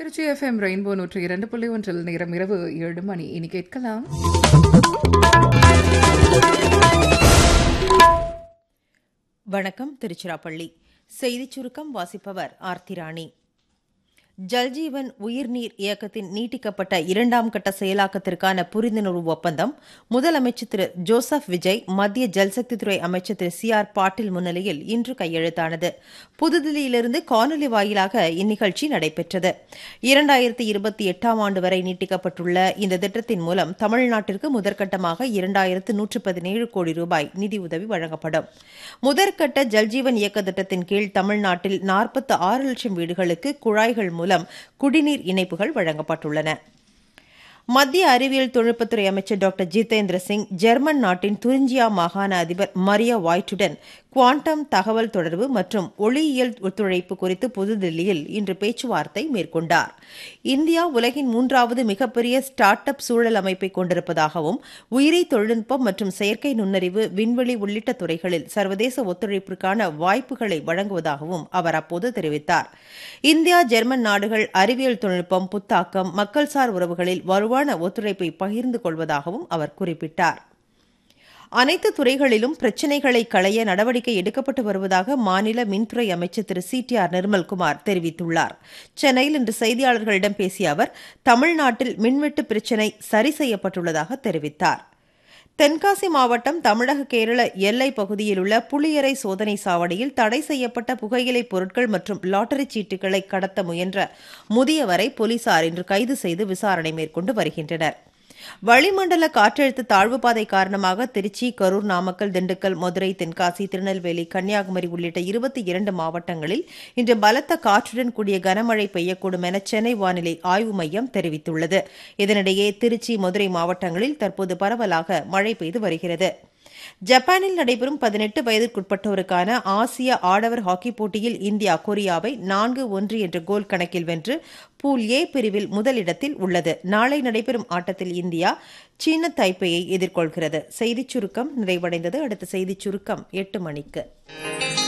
Trichy FM rainbow 102.1 நேரம் இரவு 7 மணி. இனி கேட்கலாம் வணக்கம். திருச்சிராப்பள்ளி செய்திச் சுருக்கம் வாசிப்பவர் ஆர்த்திராணி. ஜல்ஜீவன் உயிர்நீர் இயக்கத்தின் நீட்டிக்கப்பட்ட 2ஆம் கட்ட செயலாக்கத்திற்கான புரிந்துணர்வு ஒப்பந்தம் முதலமைச்சர் திரு ஜோசப் விஜய், மத்திய ஜல்சக்தித்துறை அமைச்சர் திரு CR பாட்டீல் முன்னிலையில் இன்று கையெழுத்தானது. புதுதில்லியிலிருந்து காணொலி வாயிலாக இந்நிகழ்ச்சி நடைபெற்றது. 2028ஆம் ஆண்டு வரை நீட்டிக்கப்பட்டுள்ள இந்த திட்டத்தின் மூலம் தமிழ்நாட்டிற்கு முதற்கட்டமாக 2117 கோடி ரூபாய் நிதியுதவி வழங்கப்படும். முதற்கட்ட ஜல்ஜீவன் இயக்க திட்டத்தின் கீழ் தமிழ்நாட்டில் 46 லட்சம் வீடுகளுக்கு குழாய்கள் மூலம் குடிநீர் இணைப்புகள் வழங்கப்பட்டுள்ளன. மத்திய அறிவியல் தொழில்நுட்பத்துறை அமைச்சர் டாக்டர் ஜிதேந்திர சிங் ஜெர்மன் நாட்டின் துரிஞ்சியா மாகாண அதிபர் மரியா வாய்ட்டுடன் குவாண்டம் தகவல் தொடர்பு மற்றும் ஒளியியல் ஒத்துழைப்பு குறித்து புதுதில்லியில் இன்று பேச்சுவார்த்தை மேற்கொண்டார். இந்தியா உலகின் 3வது மிகப்பெரிய ஸ்டார்ட் அப் சூழல் அமைப்பை கொண்டிருப்பதாகவும் உயிரி தொழில்நுட்பம் மற்றும் செயற்கை நுண்ணறிவு, விண்வெளி உள்ளிட்ட துறைகளில் சர்வதேச ஒத்துழைப்பிற்கான வாய்ப்புகளை வழங்குவதாகவும் அவர் அப்போது தெரிவித்தார். இந்தியா ஜெர்மன் நாடுகள் அறிவியல் தொழில்நுட்பம், புத்தாக்கம், மக்கள்சார் உறவுகளில் வலுவான ஒத்துழைப்பை பகிர்ந்து கொள்வதாகவும் அவர் குறிப்பிட்டார். அனைத்து துறைகளிலும் பிரச்சினைகளை களைய நடவடிக்கை எடுக்கப்பட்டு வருவதாக மாநில மின்துறை அமைச்சர் திரு CTR நிர்மல்குமார் தெரிவித்துள்ளார். சென்னையில் இன்று செய்தியாளர்களிடம் பேசிய அவர் தமிழ்நாட்டில் மின்வெட்டு பிரச்சினை சரி செய்யப்பட்டுள்ளதாக தெரிவித்தார். தென்காசி மாவட்டம் தமிழக கேரள எல்லைப் பகுதியில் உள்ள புளியரை சோதனை சாவடியில் தடை செய்யப்பட்ட புகையிலைப் பொருட்கள் மற்றும் லாட்டரி சீட்டுகளை கடத்த முயன்ற முதியவரை போலீசார் இன்று கைது செய்து விசாரணை மேற்கொண்டு வருகின்றனர். வளிமண்டல காற்றழுத்த தாழ்வுப்பாதை காரணமாக திருச்சி, கரூர், நாமக்கல், திண்டுக்கல், மதுரை, தென்காசி, திருநெல்வேலி, கன்னியாகுமரி உள்ளிட்ட 22 மாவட்டங்களில் இன்று பலத்த காற்றுடன் கூடிய கனமழை பெய்யக்கூடும் என சென்னை வானிலை ஆய்வு மையம் தெரிவித்துள்ளது. இதனிடையே திருச்சி, மதுரை மாவட்டங்களில் தற்போது பரவலாக மழை பெய்து வருகிறது. ஜப்பானில் நடைபெறும் 18 வயதிற்குட்பட்டோருக்கான ஆசிய ஆடவர் ஹாக்கி போட்டியில் இந்தியா கொரியாவை 4-1 என்ற கோல் கணக்கில் வென்று பூல் ஏ பிரிவில் முதலிடத்தில் உள்ளது. நாளை நடைபெறும் ஆட்டத்தில் இந்தியா சீன தைப்பேயை எதிர்கொள்கிறது. செய்திச் சுருக்கம் நிறைவடைந்தது. அடுத்த செய்திச் சுருக்கம் 8 மணிக்கு.